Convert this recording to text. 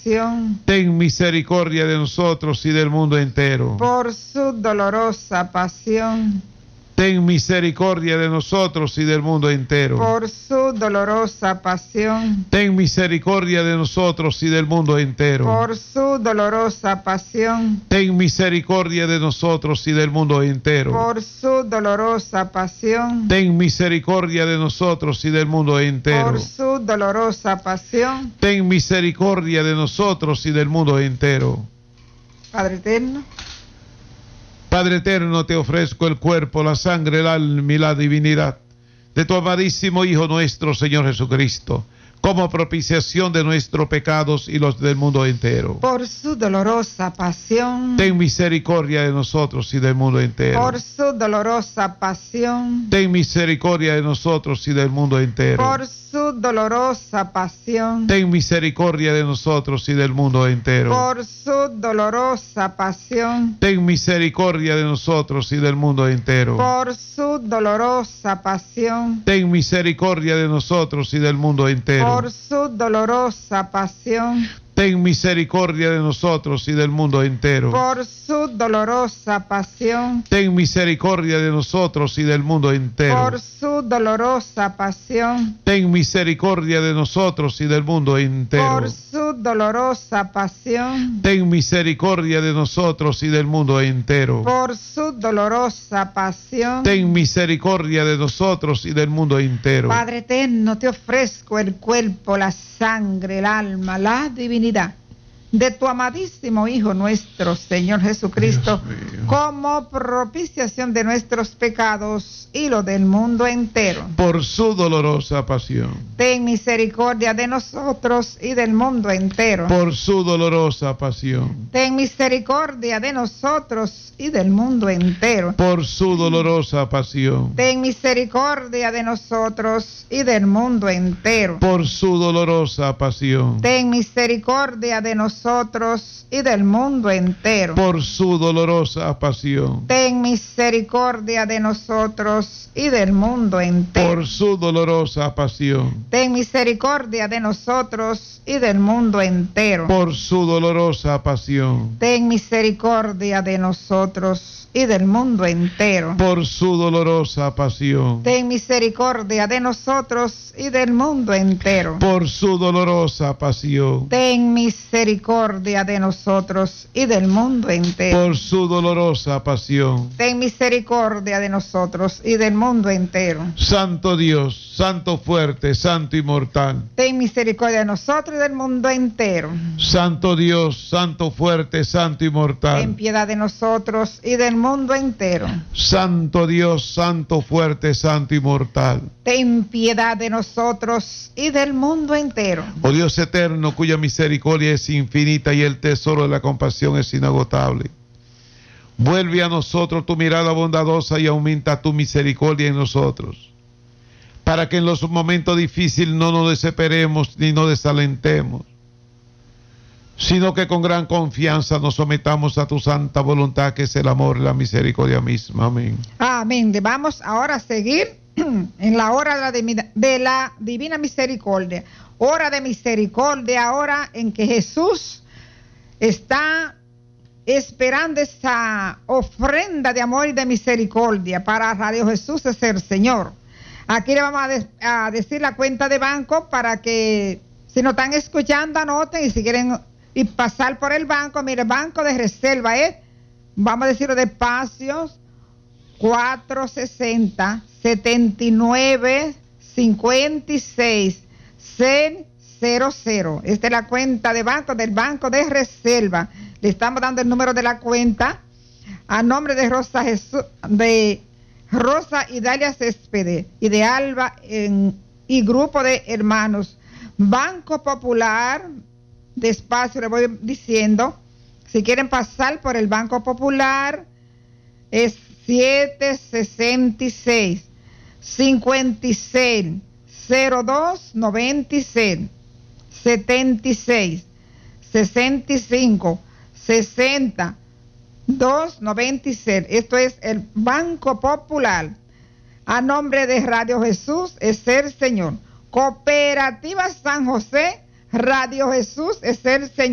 pasión, ten misericordia de nosotros y del mundo entero. por su dolorosa pasión, Ten misericordia de nosotros y del mundo entero. por su dolorosa pasión, Ten misericordia de nosotros y del mundo entero. por su dolorosa pasión, Ten misericordia de nosotros y del mundo entero. por su dolorosa pasión, Ten misericordia de nosotros y del mundo entero. por su dolorosa pasión. Ten misericordia de nosotros y del mundo entero. Padre eterno, Padre eterno, te ofrezco el cuerpo, la sangre, el alma y la divinidad de tu amadísimo Hijo nuestro, Señor Jesucristo, como propiciación de nuestros pecados y los del mundo entero. por su dolorosa pasión, Ten misericordia de nosotros y del mundo entero. por su dolorosa pasión, Ten misericordia de nosotros y del mundo entero. por su dolorosa pasión, Ten misericordia de nosotros y del mundo entero. por su dolorosa pasión, Ten misericordia de nosotros y del mundo entero. por su dolorosa pasión, Ten misericordia de nosotros y del mundo entero. por su dolorosa pasión, Ten misericordia de nosotros y del mundo entero. por su dolorosa pasión, Ten misericordia de nosotros y del mundo entero. por su dolorosa pasión, Ten misericordia de nosotros y del mundo entero. por su dolorosa pasión, Ten misericordia de nosotros y del mundo entero. por su dolorosa pasión. Ten misericordia de nosotros y del mundo entero. Padre eterno, te ofrezco el cuerpo, la sangre, el alma, la divinidad de tu amadísimo Hijo nuestro, Señor Jesucristo, como propiciación de nuestros pecados y lo del mundo entero. Por su dolorosa pasión. Ten misericordia de nosotros y del mundo entero. Por su dolorosa pasión. Ten misericordia de nosotros y del mundo entero. Por su dolorosa pasión. Ten misericordia de nosotros y del mundo entero. Por su dolorosa pasión. Ten misericordia de nosotros y del mundo entero. Por su dolorosa pasión. Ten misericordia de nosotros y del mundo entero. Por su dolorosa pasión. Ten misericordia de nosotros y del mundo entero. Por su dolorosa pasión. Ten misericordia de nosotros y del mundo entero. Por su dolorosa pasión. Ten misericordia de nosotros y del mundo entero. Por su dolorosa pasión. Ten misericordia de nosotros y del mundo entero. Por su dolorosa pasión. Ten misericordia de nosotros y del mundo entero. Santo Dios, Santo fuerte, Santo inmortal. Ten misericordia de nosotros y del mundo entero. Santo Dios, Santo fuerte, Santo inmortal. Ten piedad de nosotros y del mundo entero. Santo Dios, Santo fuerte, Santo inmortal. Ten piedad de nosotros y del mundo entero. Oh Dios eterno, cuya misericordia es infinita y el tesoro de la compasión es inagotable. Vuelve a nosotros tu mirada bondadosa y aumenta tu misericordia en nosotros, para que en los momentos difíciles no nos desesperemos ni nos desalentemos, sino que con gran confianza nos sometamos a tu santa voluntad, que es el amor y la misericordia misma. Amén. Amén. Vamos ahora a seguir en la hora de la divina misericordia. Hora de misericordia, hora en que Jesús está esperando esa ofrenda de amor y de misericordia. Para Radio Jesús es el Señor. Aquí le vamos a decir la cuenta de banco para que, si nos están escuchando, anoten, y si quieren y pasar por el banco, mire, banco de reserva es, vamos a decirlo despacio, 460 79 56 00. Esta es la cuenta de banco del Banco de Reserva. Le estamos dando el número de la cuenta a nombre de Rosa Idalia Céspedes y de Alba y grupo de hermanos. Banco Popular, despacio le voy diciendo, si quieren pasar por el Banco Popular, es 766 56 02 96 76 65 60 296. Esto es el Banco Popular. A nombre de Radio Jesús es el Señor. Cooperativa San José, Radio Jesús es el Señor.